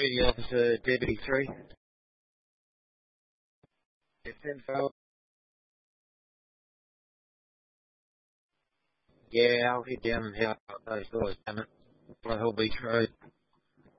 Duty Officer Deputy 3. It's info. Yeah, I'll head down and help out those guys, damn it. Fly Hill Beach Road.